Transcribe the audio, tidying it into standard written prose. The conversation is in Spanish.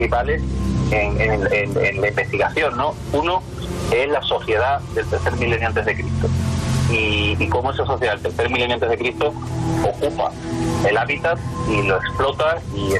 principales en la investigación, ¿no? Uno es la sociedad del tercer milenio antes de Cristo y cómo esa sociedad del tercer milenio antes de Cristo ocupa el hábitat y lo explota y